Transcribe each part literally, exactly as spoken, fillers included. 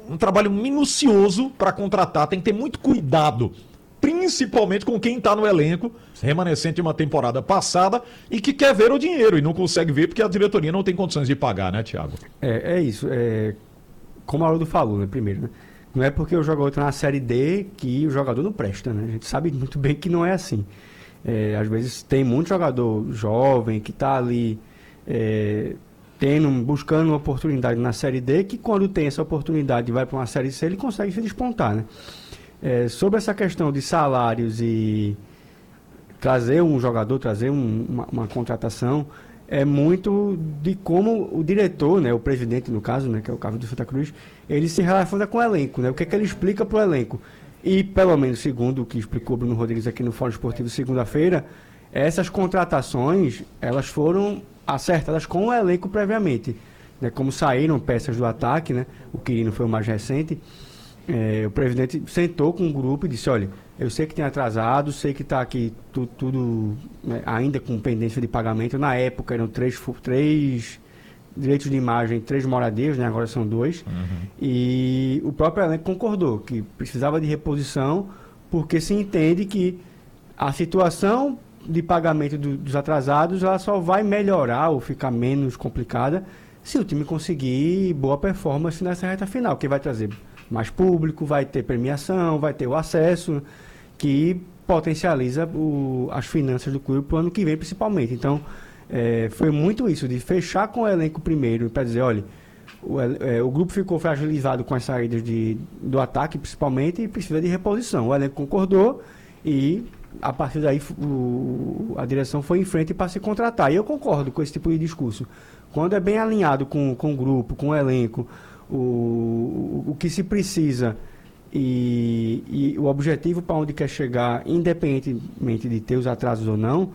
um trabalho minucioso para contratar, tem que ter muito cuidado, principalmente com quem está no elenco, remanescente de uma temporada passada e que quer ver o dinheiro e não consegue ver porque a diretoria não tem condições de pagar, né, Thiago? É, é isso. É, como o Haroldo falou, né, primeiro, né? Não é porque o jogador está na Série D que o jogador não presta, né? A gente sabe muito bem que não é assim. É, às vezes tem muito jogador jovem que está ali é, tendo, buscando uma oportunidade na Série D, que quando tem essa oportunidade e vai para uma Série C, ele consegue se despontar, né? É, sobre essa questão de salários e trazer um jogador, trazer um, uma, uma contratação, é muito de como o diretor, né, o presidente no caso, né, que é o Carlos do Santa Cruz, ele se relaciona com o elenco, né, o que é que ele explica para o elenco. E, pelo menos, segundo o que explicou Bruno Rodrigues aqui no Fórum Esportivo segunda-feira, essas contratações, elas foram acertadas com o elenco previamente, né, como saíram peças do ataque, né, o Quirino foi o mais recente. É, o presidente sentou com o grupo e disse, olha, eu sei que tem atrasado, sei que está aqui tu, tudo né, ainda com pendência de pagamento. Na época eram três, três direitos de imagem, três moradias, né, agora são dois. Uhum. E o próprio elenco concordou que precisava de reposição, porque se entende que a situação de pagamento do, dos atrasados ela só vai melhorar ou ficar menos complicada se o time conseguir boa performance nessa reta final, que vai trazer mais público, vai ter premiação, vai ter o acesso, que potencializa o, as finanças do clube para o ano que vem, principalmente. Então, é, foi muito isso, de fechar com o elenco primeiro, para dizer, olha, o, é, o grupo ficou fragilizado com as saídas de, do ataque, principalmente, e precisa de reposição. O elenco concordou e, a partir daí, o, a direção foi em frente para se contratar. E eu concordo com esse tipo de discurso. Quando é bem alinhado com, com o grupo, com o elenco, O, o que se precisa e, e o objetivo para onde quer chegar, independentemente de ter os atrasos ou não,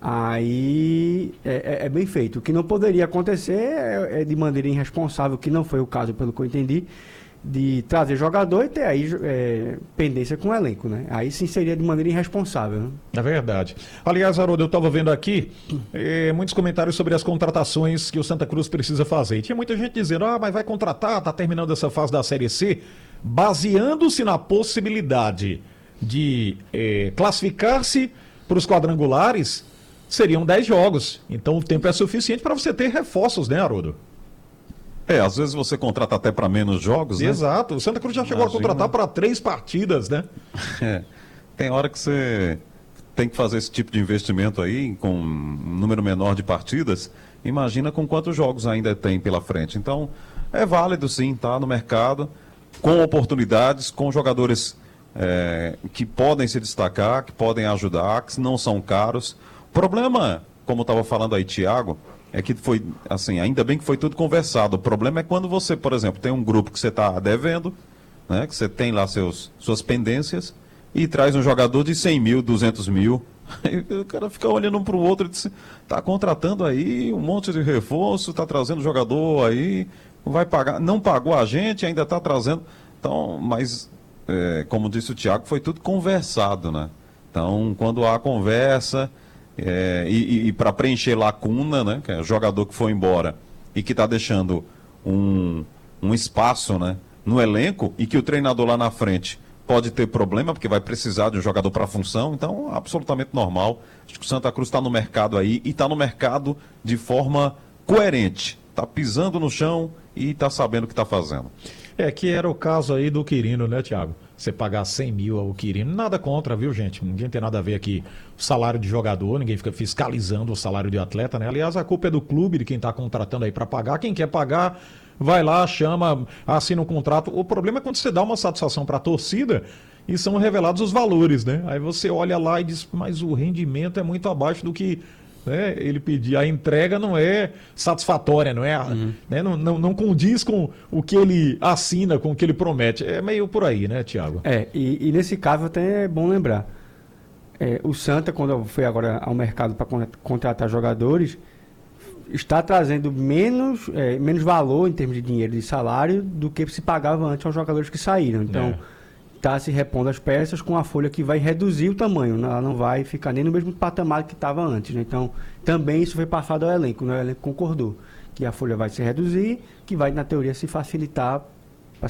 aí é, é, é bem feito. O que não poderia acontecer é, é de maneira irresponsável, que não foi o caso, pelo que eu entendi, de trazer jogador e ter aí é, pendência com o elenco, né? Aí sim seria de maneira irresponsável, né? É verdade. Aliás, Haroldo, eu estava vendo aqui eh, muitos comentários sobre as contratações que o Santa Cruz precisa fazer. E tinha muita gente dizendo, ah, mas vai contratar, tá terminando essa fase da Série C, baseando-se na possibilidade de eh, classificar-se para os quadrangulares, seriam dez jogos. Então o tempo é suficiente para você ter reforços, né, Haroldo? É, às vezes você contrata até para menos jogos, né? Exato, o Santa Cruz já chegou Imagina. a contratar para três partidas, né? É, tem hora que você tem que fazer esse tipo de investimento aí, com um número menor de partidas, imagina com quantos jogos ainda tem pela frente. Então, é válido sim, tá no mercado, com oportunidades, com jogadores é, que podem se destacar, que podem ajudar, que não são caros. O problema, como estava falando aí, Thiago, é que foi, assim, ainda bem que foi tudo conversado. O problema é quando você, por exemplo, tem um grupo que você está devendo, né, que você tem lá seus, suas pendências, e traz um jogador de cem mil, duzentos mil. Aí o cara fica olhando um para o outro e diz, está contratando aí um monte de reforço, está trazendo jogador aí, vai pagar, não pagou a gente, ainda está trazendo. Então, mas, é, como disse o Thiago, foi tudo conversado, né? Então, quando há conversa... É, e, e para preencher lacuna, né, que é o jogador que foi embora e que está deixando um, um espaço, né, no elenco e que o treinador lá na frente pode ter problema porque vai precisar de um jogador para a função, então absolutamente normal. Acho que o Santa Cruz está no mercado aí e está no mercado de forma coerente, está pisando no chão e está sabendo o que está fazendo. É, que era o caso aí do Quirino, né, Thiago? Você pagar cem mil ao Quirino, nada contra, viu, gente? Ninguém tem nada a ver aqui o salário de jogador, ninguém fica fiscalizando o salário de atleta, né? Aliás, a culpa é do clube, de quem está contratando aí para pagar. Quem quer pagar, vai lá, chama, assina um contrato. O problema é quando você dá uma satisfação para a torcida e são revelados os valores, né? Aí você olha lá e diz, mas o rendimento é muito abaixo do que... Né, ele pedir, a entrega não é satisfatória, não é, uhum. né, não, não, não condiz com o que ele assina, com o que ele promete. É meio por aí, né, Thiago? É, e, e nesse caso até é bom lembrar. É, o Santa, quando foi agora ao mercado para contratar jogadores, está trazendo menos, é, menos valor em termos de dinheiro, de salário, do que se pagava antes aos jogadores que saíram. Então, está é. se repondo as peças com a folha que vai reduzir o tamanho, né? Ela não vai ficar nem no mesmo patamar que estava antes, né? Então, também isso foi passado ao elenco, né? O elenco concordou que a folha vai se reduzir, que vai, na teoria, se facilitar